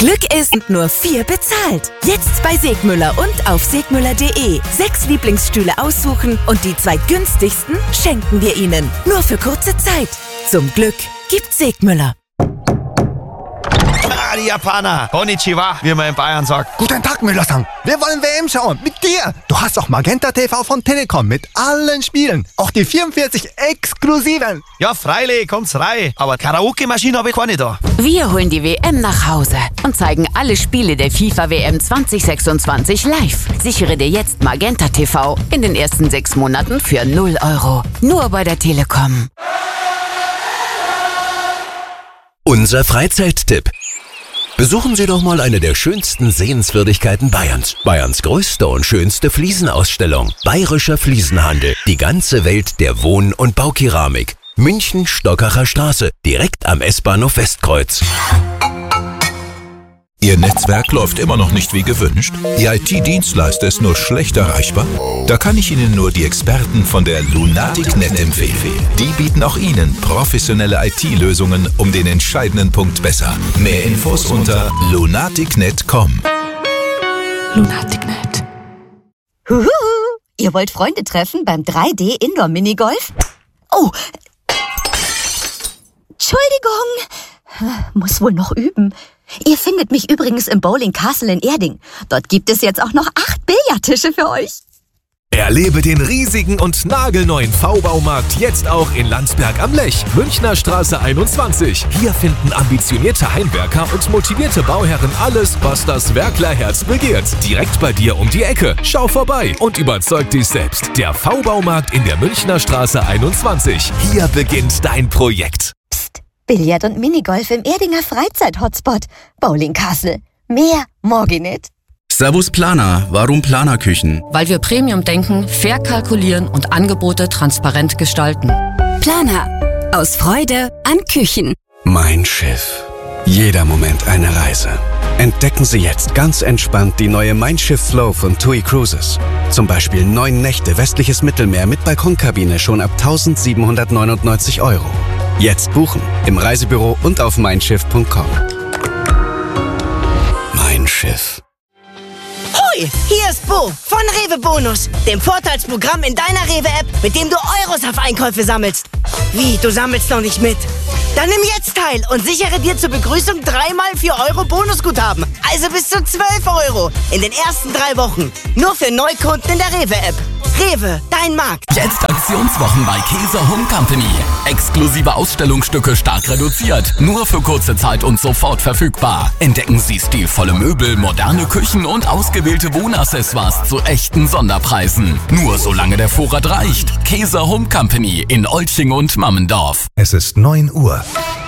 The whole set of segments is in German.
Glück ist nur 4 bezahlt. Jetzt bei Segmüller und auf segmüller.de. 6 Lieblingsstühle aussuchen und die 2 günstigsten schenken wir Ihnen. Nur für kurze Zeit. Zum Glück gibt's Segmüller. Die Japaner. Konnichiwa, wie man in Bayern sagt. Guten Tag, Müller-san. Wir wollen WM schauen. Mit dir. Du hast auch Magenta TV von Telekom mit allen Spielen. Auch die 44 exklusiven. Ja, freilich, kommt's rein. Aber Karaoke-Maschine habe ich keine da. Wir holen die WM nach Hause und zeigen alle Spiele der FIFA-WM 2026 live. Sichere dir jetzt Magenta TV in den ersten 6 Monaten für 0 €. Nur bei der Telekom. Unser Freizeittipp. Besuchen Sie doch mal eine der schönsten Sehenswürdigkeiten Bayerns. Bayerns größte und schönste Fliesenausstellung. Bayerischer Fliesenhandel. Die ganze Welt der Wohn- und Baukeramik. München, Stockacher Straße. Direkt am S-Bahnhof Westkreuz. Ihr Netzwerk läuft immer noch nicht wie gewünscht? Ihr IT-Dienstleister ist nur schlecht erreichbar? Da kann ich Ihnen nur die Experten von der Lunatic.net empfehlen. Die bieten auch Ihnen professionelle IT-Lösungen um den entscheidenden Punkt besser. Mehr Infos unter lunatic.net.com. Lunatic.net. Huhu, ihr wollt Freunde treffen beim 3D-Indoor-Minigolf? Oh, Entschuldigung, muss wohl noch üben. Ihr findet mich übrigens im Bowling Castle in Erding. Dort gibt es jetzt auch noch 8 Billardtische für euch. Erlebe den riesigen und nagelneuen V-Baumarkt jetzt auch in Landsberg am Lech, Münchner Straße 21. Hier finden ambitionierte Heimwerker und motivierte Bauherren alles, was das Werklerherz begehrt. Direkt bei dir um die Ecke. Schau vorbei und überzeug dich selbst. Der V-Baumarkt in der Münchner Straße 21. Hier beginnt dein Projekt. Psst, Billard und Minigolf im Erdinger Freizeit-Hotspot. Bowling Castle. Mehr morgen nicht. Servus Planer, warum Planerküchen? Weil wir Premium denken, fair kalkulieren und Angebote transparent gestalten. Planer. Aus Freude an Küchen. Mein Schiff. Jeder Moment eine Reise. Entdecken Sie jetzt ganz entspannt die neue Mein Schiff Flow von TUI Cruises. Zum Beispiel 9 Nächte westliches Mittelmeer mit Balkonkabine schon ab 1.799 €. Jetzt buchen im Reisebüro und auf meinschiff.com. Mein Schiff. Hoi, hier ist Bo von Rewe Bonus, dem Vorteilsprogramm in deiner Rewe-App, mit dem du Euros auf Einkäufe sammelst. Wie, du sammelst noch nicht mit? Dann nimm jetzt teil und sichere dir zur Begrüßung 3x 4 € Bonusguthaben. Also bis zu 12 € in den ersten 3 Wochen. Nur für Neukunden in der Rewe-App. Rewe, dein Markt. Jetzt Aktionswochen bei Käse Home Company. Exklusive Ausstellungsstücke stark reduziert. Nur für kurze Zeit und sofort verfügbar. Entdecken Sie stilvolle Möbel, moderne Küchen und ausgewählte Wohnaccessoires zu echten Sonderpreisen. Nur solange der Vorrat reicht. Käse Home Company in Olching und Mammendorf. Es ist 9 Uhr.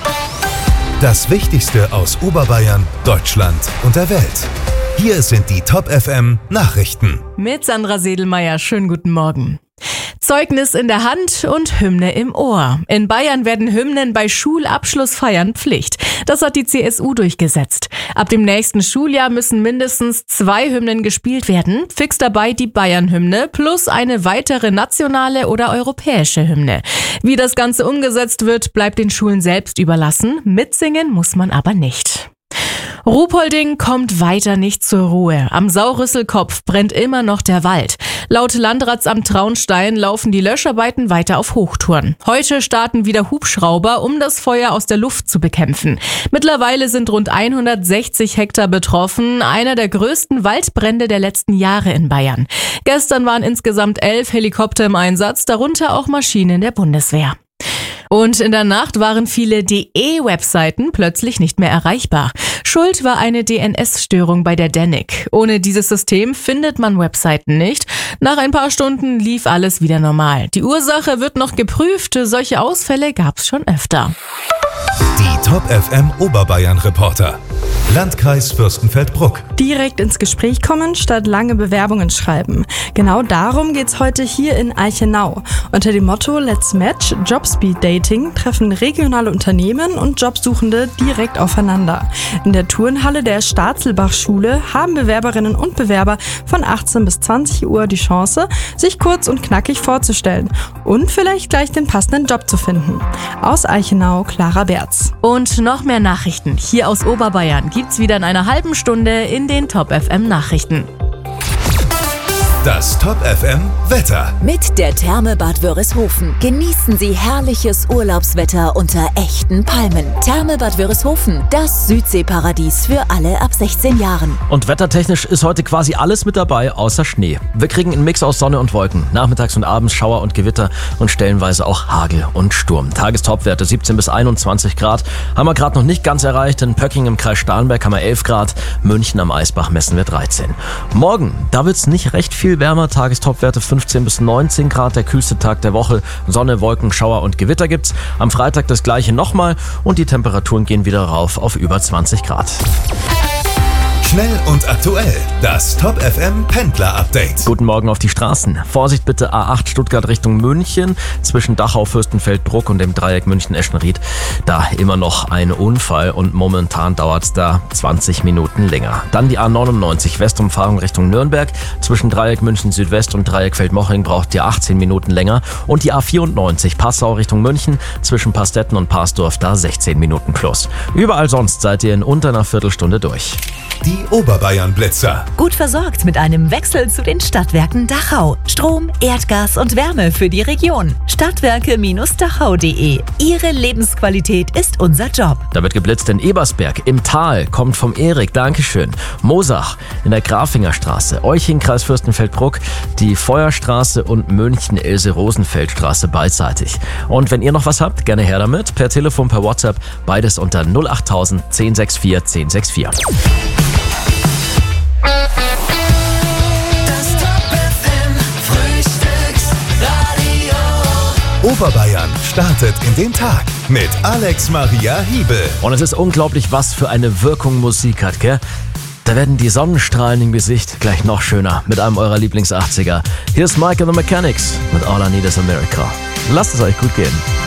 Das Wichtigste aus Oberbayern, Deutschland und der Welt. Hier sind die Top FM Nachrichten. Mit Sandra Sedelmeier, schönen guten Morgen. Zeugnis in der Hand und Hymne im Ohr. In Bayern werden Hymnen bei Schulabschlussfeiern Pflicht. Das hat die CSU durchgesetzt. Ab dem nächsten Schuljahr müssen mindestens 2 Hymnen gespielt werden. Fix dabei die Bayern-Hymne plus eine weitere nationale oder europäische Hymne. Wie das Ganze umgesetzt wird, bleibt den Schulen selbst überlassen. Mitsingen muss man aber nicht. Ruhpolding kommt weiter nicht zur Ruhe. Am Saurüsselkopf brennt immer noch der Wald. Laut Landratsamt Traunstein laufen die Löscharbeiten weiter auf Hochtouren. Heute starten wieder Hubschrauber, um das Feuer aus der Luft zu bekämpfen. Mittlerweile sind rund 160 Hektar betroffen, einer der größten Waldbrände der letzten Jahre in Bayern. Gestern waren insgesamt 11 Helikopter im Einsatz, darunter auch Maschinen der Bundeswehr. Und in der Nacht waren viele DE-Webseiten plötzlich nicht mehr erreichbar. Schuld war eine DNS-Störung bei der Danik. Ohne dieses System findet man Webseiten nicht. Nach ein paar Stunden lief alles wieder normal. Die Ursache wird noch geprüft. Solche Ausfälle gab es schon öfter. Die Top FM Oberbayern Reporter. Landkreis Fürstenfeldbruck. Direkt ins Gespräch kommen, statt lange Bewerbungen schreiben. Genau darum geht's heute hier in Eichenau. Unter dem Motto Let's Match Jobspeed Dating treffen regionale Unternehmen und Jobsuchende direkt aufeinander. In der Turnhalle der Staatzelbach-Schule haben Bewerberinnen und Bewerber von 18 bis 20 Uhr die Chance, sich kurz und knackig vorzustellen und vielleicht gleich den passenden Job zu finden. Aus Eichenau, Clara Berz. Und noch mehr Nachrichten hier aus Oberbayern gibt's wieder in einer halben Stunde in den Top FM Nachrichten. Das Top FM Wetter. Mit der Therme Bad Wörishofen genießen Sie herrliches Urlaubswetter unter echten Palmen. Therme Bad Wörishofen, das Südseeparadies für alle ab 16 Jahren. Und wettertechnisch ist heute quasi alles mit dabei, außer Schnee. Wir kriegen einen Mix aus Sonne und Wolken. Nachmittags und abends Schauer und Gewitter und stellenweise auch Hagel und Sturm. Tagestopwerte 17 bis 21 Grad. Haben wir gerade noch nicht ganz erreicht. In Pöcking im Kreis Starnberg haben wir 11 Grad. München am Eisbach messen wir 13. Morgen, da wird's nicht recht viel wärmer, Tagestopwerte 15 bis 19 Grad, der kühlste Tag der Woche. Sonne, Wolken, Schauer und Gewitter gibt's. Am Freitag das gleiche nochmal und die Temperaturen gehen wieder rauf auf über 20 Grad. Schnell und aktuell. Das Top FM Pendler Update. Guten Morgen auf die Straßen. Vorsicht bitte A8 Stuttgart Richtung München. Zwischen Dachau, Fürstenfeldbruck und dem Dreieck München-Eschenried. Da immer noch ein Unfall und momentan dauert es da 20 Minuten länger. Dann die A99 Westumfahrung Richtung Nürnberg. Zwischen Dreieck München Südwest und Dreieck Feldmoching braucht ihr 18 Minuten länger. Und die A94 Passau Richtung München. Zwischen Pastetten und Parsdorf da 16 Minuten plus. Überall sonst seid ihr in unter einer Viertelstunde durch. Die Oberbayern-Blitzer. Gut versorgt mit einem Wechsel zu den Stadtwerken Dachau. Strom, Erdgas und Wärme für die Region. Stadtwerke-dachau.de. Ihre Lebensqualität ist unser Job. Da wird geblitzt in Ebersberg. Im Tal kommt vom Erik. Dankeschön. Mosach in der Grafingerstraße. Euching, Kreis Fürstenfeldbruck. Die Feuerstraße und München-Else-Rosenfeldstraße beidseitig. Und wenn ihr noch was habt, gerne her damit. Per Telefon, per WhatsApp. Beides unter 08000 1064 1064. Oberbayern startet in den Tag mit Alex Maria Hiebel. Und es ist unglaublich, was für eine Wirkung Musik hat, gell? Da werden die Sonnenstrahlen im Gesicht gleich noch schöner mit einem eurer Lieblings-80er. Hier ist Mike and the Mechanics mit All I Need Is a Miracle. Lasst es euch gut gehen.